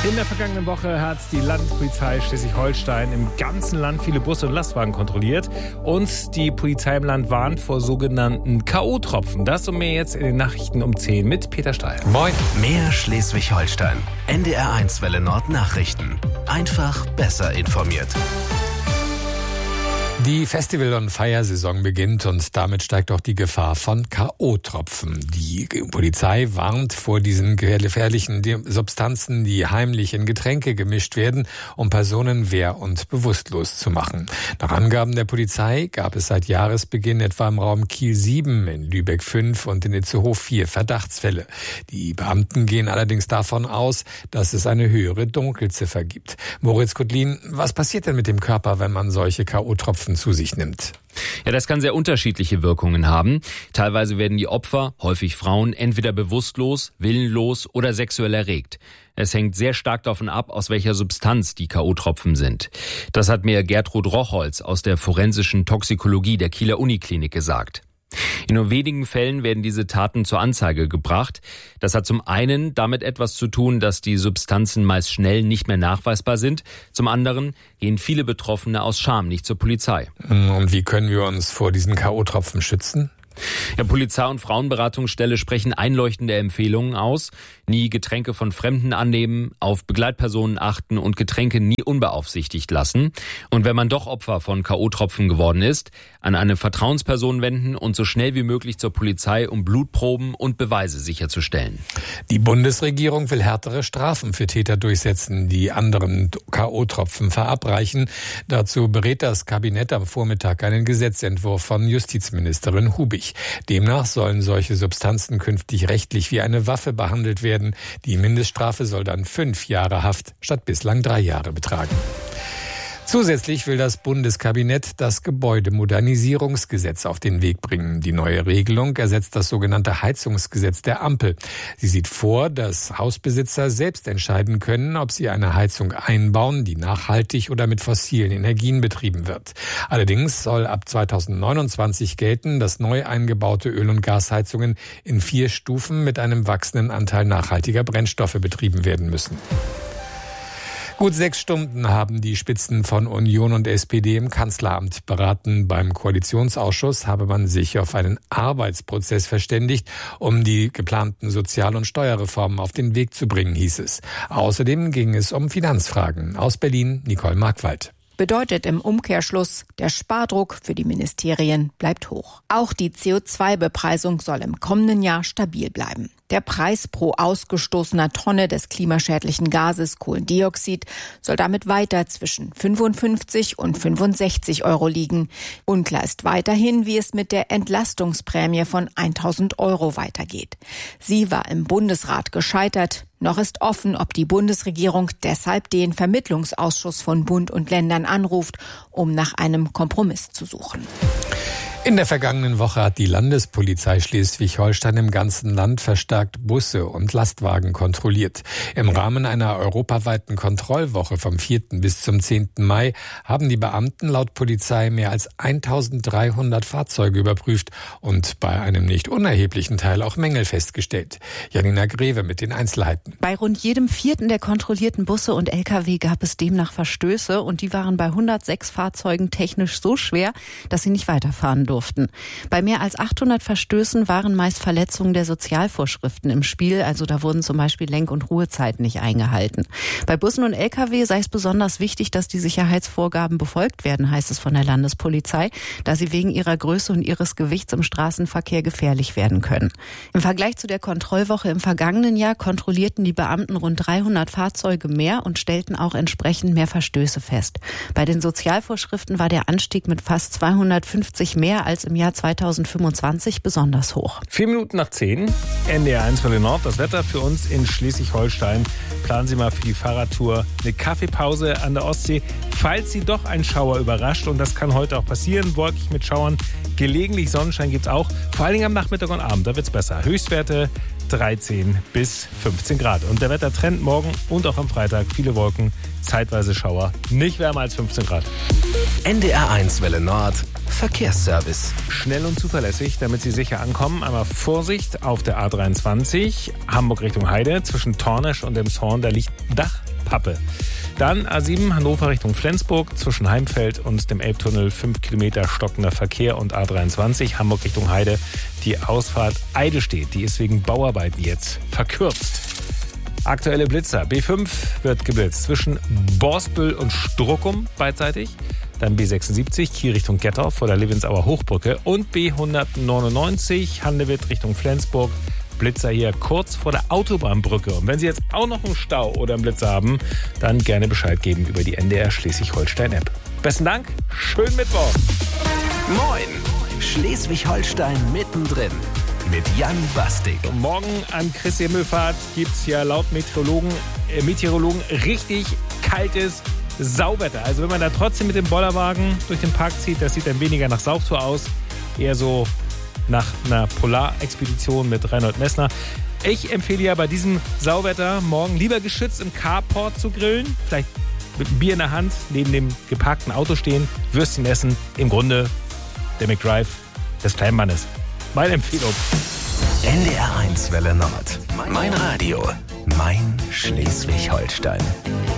In der vergangenen Woche hat die Landespolizei Schleswig-Holstein im ganzen Land viele Busse und Lastwagen kontrolliert. Und die Polizei im Land warnt vor sogenannten K.O.-Tropfen. Das und mehr jetzt in den Nachrichten um 10 mit Peter Stahl. Moin. Mehr Schleswig-Holstein. NDR1 Welle Nord Nachrichten. Einfach besser informiert. Die Festival- und Feiersaison beginnt und damit steigt auch die Gefahr von K.O.-Tropfen. Die Polizei warnt vor diesen gefährlichen Substanzen, die heimlich in Getränke gemischt werden, um Personen wehr- und bewusstlos zu machen. Nach Angaben der Polizei gab es seit Jahresbeginn etwa im Raum Kiel 7, in Lübeck 5 und in Itzehoe 4 Verdachtsfälle. Die Beamten gehen allerdings davon aus, dass es eine höhere Dunkelziffer gibt. Moritz Kotlin, was passiert denn mit dem Körper, wenn man solche K.O.-Tropfen zu sich nimmt? Ja, das kann sehr unterschiedliche Wirkungen haben. Teilweise werden die Opfer, häufig Frauen, entweder bewusstlos, willenlos oder sexuell erregt. Es hängt sehr stark davon ab, aus welcher Substanz die K.O.-Tropfen sind. Das hat mir Gertrud Rochholz aus der forensischen Toxikologie der Kieler Uniklinik gesagt. In nur wenigen Fällen werden diese Taten zur Anzeige gebracht. Das hat zum einen damit etwas zu tun, dass die Substanzen meist schnell nicht mehr nachweisbar sind. Zum anderen gehen viele Betroffene aus Scham nicht zur Polizei. Und wie können wir uns vor diesen K.O.-Tropfen schützen? Ja, Polizei- und Frauenberatungsstelle sprechen einleuchtende Empfehlungen aus. Nie Getränke von Fremden annehmen, auf Begleitpersonen achten und Getränke nie unbeaufsichtigt lassen. Und wenn man doch Opfer von K.O.-Tropfen geworden ist, an eine Vertrauensperson wenden und so schnell wie möglich zur Polizei, um Blutproben und Beweise sicherzustellen. Die Bundesregierung will härtere Strafen für Täter durchsetzen, die anderen K.O.-Tropfen verabreichen. Dazu berät das Kabinett am Vormittag einen Gesetzentwurf von Justizministerin Hubig. Demnach sollen solche Substanzen künftig rechtlich wie eine Waffe behandelt werden. Die Mindeststrafe soll dann 5 Jahre Haft statt bislang 3 Jahre betragen. Zusätzlich will das Bundeskabinett das Gebäudemodernisierungsgesetz auf den Weg bringen. Die neue Regelung ersetzt das sogenannte Heizungsgesetz der Ampel. Sie sieht vor, dass Hausbesitzer selbst entscheiden können, ob sie eine Heizung einbauen, die nachhaltig oder mit fossilen Energien betrieben wird. Allerdings soll ab 2029 gelten, dass neu eingebaute Öl- und Gasheizungen in 4 Stufen mit einem wachsenden Anteil nachhaltiger Brennstoffe betrieben werden müssen. Gut 6 Stunden haben die Spitzen von Union und SPD im Kanzleramt beraten. Beim Koalitionsausschuss habe man sich auf einen Arbeitsprozess verständigt, um die geplanten Sozial- und Steuerreformen auf den Weg zu bringen, hieß es. Außerdem ging es um Finanzfragen. Aus Berlin, Nicole Markwald. Bedeutet im Umkehrschluss, der Spardruck für die Ministerien bleibt hoch. Auch die CO2-Bepreisung soll im kommenden Jahr stabil bleiben. Der Preis pro ausgestoßener Tonne des klimaschädlichen Gases Kohlendioxid soll damit weiter zwischen 55 und 65 Euro liegen. Unklar ist weiterhin, wie es mit der Entlastungsprämie von 1.000 Euro weitergeht. Sie war im Bundesrat gescheitert. Noch ist offen, ob die Bundesregierung deshalb den Vermittlungsausschuss von Bund und Ländern anruft, um nach einem Kompromiss zu suchen. In der vergangenen Woche hat die Landespolizei Schleswig-Holstein im ganzen Land verstärkt Busse und Lastwagen kontrolliert. Im Rahmen einer europaweiten Kontrollwoche vom 4. bis zum 10. Mai haben die Beamten laut Polizei mehr als 1.300 Fahrzeuge überprüft und bei einem nicht unerheblichen Teil auch Mängel festgestellt. Janina Greve mit den Einzelheiten. Bei rund jedem 4. der kontrollierten Busse und Lkw gab es demnach Verstöße und die waren bei 106 Fahrzeugen technisch so schwer, dass sie nicht weiterfahren durften. Bei mehr als 800 Verstößen waren meist Verletzungen der Sozialvorschriften im Spiel, also da wurden zum Beispiel Lenk- und Ruhezeiten nicht eingehalten. Bei Bussen und Lkw sei es besonders wichtig, dass die Sicherheitsvorgaben befolgt werden, heißt es von der Landespolizei, da sie wegen ihrer Größe und ihres Gewichts im Straßenverkehr gefährlich werden können. Im Vergleich zu der Kontrollwoche im vergangenen Jahr kontrollierten die Beamten rund 300 Fahrzeuge mehr und stellten auch entsprechend mehr Verstöße fest. Bei den Sozialvorschriften war der Anstieg mit fast 250 mehr als im Jahr 2025 besonders hoch. 4 Minuten nach 10, NDR1 Welle Nord. Das Wetter für uns in Schleswig-Holstein. Planen Sie mal für die Fahrradtour eine Kaffeepause an der Ostsee, falls Sie doch ein Schauer überrascht. Und das kann heute auch passieren. Wolkig mit Schauern. Gelegentlich Sonnenschein gibt es auch. Vor allem am Nachmittag und Abend, da wird es besser. Höchstwerte 13 bis 15 Grad. Und der Wettertrend morgen und auch am Freitag. Viele Wolken, zeitweise Schauer. Nicht wärmer als 15 Grad. NDR1 Welle Nord Verkehrsservice. Schnell und zuverlässig, damit Sie sicher ankommen. Einmal Vorsicht auf der A23, Hamburg Richtung Heide, zwischen Tornesch und Elmshorn, da liegt Dachpappe. Dann A7 Hannover Richtung Flensburg, zwischen Heimfeld und dem Elbtunnel 5 Kilometer stockender Verkehr und A23 Hamburg Richtung Heide, die Ausfahrt Eidelstedt, die ist wegen Bauarbeiten jetzt verkürzt. Aktuelle Blitzer. B5 wird geblitzt zwischen Borsbüll und Struckum beidseitig. Dann B76 Kiel Richtung Gettorf vor der Levensauer Hochbrücke. Und B199 Handewitt Richtung Flensburg. Blitzer hier kurz vor der Autobahnbrücke. Und wenn Sie jetzt auch noch einen Stau oder einen Blitzer haben, dann gerne Bescheid geben über die NDR Schleswig-Holstein-App. Besten Dank, schönen Mittwoch. Moin, Schleswig-Holstein mittendrin. Mit Jan Bastig. Morgen an Christi Himmelfahrt gibt es ja laut Meteorologen richtig kaltes Sauwetter. Also wenn man da trotzdem mit dem Bollerwagen durch den Park zieht, das sieht dann weniger nach Sauftour aus, eher so nach einer Polarexpedition mit Reinhold Messner. Ich empfehle ja bei diesem Sauwetter morgen lieber geschützt im Carport zu grillen, vielleicht mit einem Bier in der Hand, neben dem geparkten Auto stehen, Würstchen essen, im Grunde der McDrive des Kleinmannes. Meine Empfehlung. NDR1 Welle Nord. Mein Radio. Mein Schleswig-Holstein.